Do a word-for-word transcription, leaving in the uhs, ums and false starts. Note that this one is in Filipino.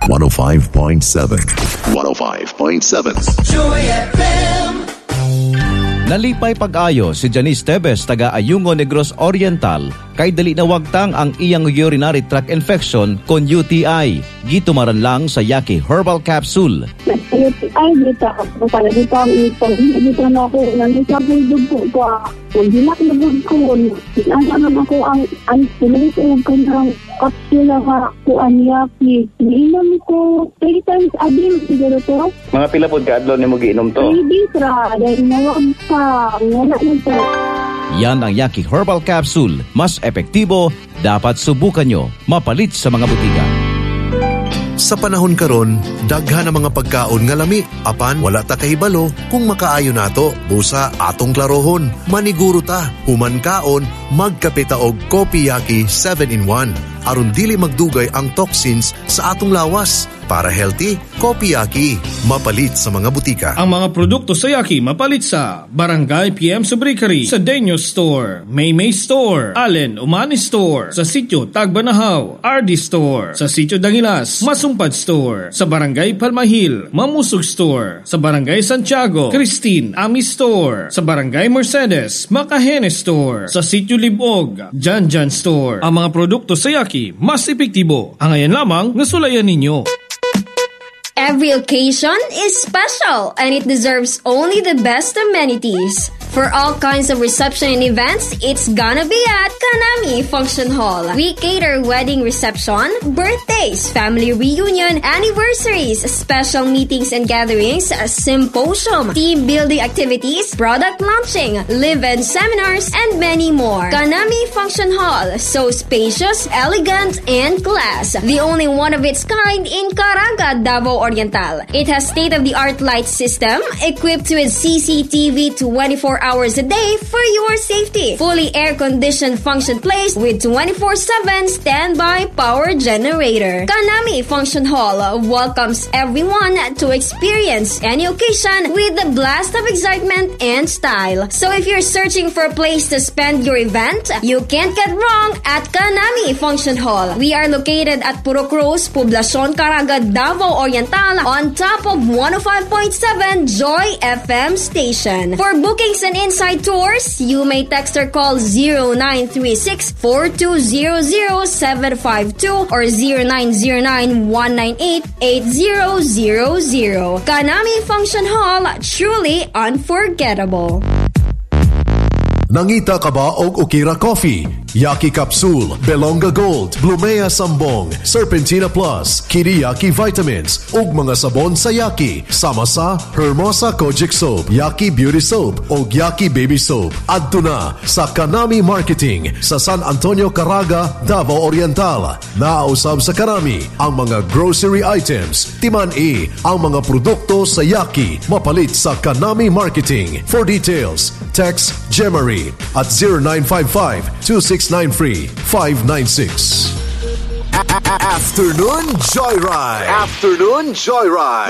one oh five point seven. one oh five point seven. Joy F M. Nalipay pag-ayo si Janice Tebes taga Ayungo Negros Oriental kay dali na wagtang ang iyang urinary tract infection kon U T I. Gitumaran lang sa Yaki Herbal Capsule. U T I dito ako para dito ang ipon. Dito na ako nanisabi dugo ko. Hindi na kinabog ko. Ano ako ang ang pinag-iog ko ng kapsula nga ko ang Yaki. Iinom ko three times a day siguro to. Mga pila po ka adlaw nimo giinom to? Three days ra. Dahil nawag pa. Wala na to. Yan ang Yaki Herbal Capsule. Mas epektibo, dapat subukan nyo. Mapalit sa mga butika. Sa panahon karon, daghan ang mga pagkaon nga lami. Apan wala ta kahibalo kung makaayo nato. Busa atong klarohon. Maniguro ta. Human kaon, magkapita og Kopi Yaki seven in one. Aron dili magdugay ang toxins sa atong lawas. Para healthy, Kopi Yaki. Mapalit sa mga butika. Ang mga produkto sa Yaki mapalit sa Barangay P M Subricary, sa Denyo Store, Maymay Store, Allen Umani Store, sa Sitio Tagbanahaw, R D Store, sa Sitio Dangilas, Masumpad Store, sa Barangay Palmahil, Mamusog Store, sa Barangay Santiago, Christine Ami Store, sa Barangay Mercedes, Makahene Store, sa Sitio Libog, Janjan Store. Ang mga produkto sa Yaki mas epektibo. Ang ayan lamang nasulayan ninyo. Every occasion is special and it deserves only the best amenities. For all kinds of reception and events, it's gonna be at Kanami Function Hall. We cater wedding reception, birthdays, family reunion, anniversaries, special meetings and gatherings, symposium, team building activities, product launching, live-in seminars, and many more. Kanami Function Hall, so spacious, elegant, and class. The only one of its kind in Caraga, Davao Oriental. It has state-of-the-art light system, equipped with C C T V twenty-four hours a day for your safety. Fully air-conditioned function place with twenty-four seven standby power generator. Kanami Function Hall welcomes everyone to experience any occasion with a blast of excitement and style. So if you're searching for a place to spend your event, you can't get wrong at Kanami Function Hall. We are located at Puro Cruz, Poblacion Caraga, Davao Oriental, on top of one oh five point seven Joy F M station. For bookings and inside tours, you may text or call zero nine three six, four two zero zero, seven five two or zero nine zero nine, one nine eight, eight zero zero zero. Kanami Function Hall, truly unforgettable. Nangita ka ba og Ukira Coffee? Yaki Capsule, Belonga Gold, Blumea Sambong, Serpentina Plus, Kiriyaki Vitamins, ug mga sabon sa Yaki, sama sa Hermosa Kojic Soap, Yaki Beauty Soap, ug Yaki Baby Soap. Adto na sa Kanami Marketing sa San Antonio, Caraga, Davao Oriental. Naausab sa Kanami ang mga grocery items. Timan-i ang mga produkto sa Yaki. Mapalit sa Kanami Marketing. For details, text Gemary at zero nine five five, two six nine three, five nine six. Afternoon Joyride. Afternoon Joyride.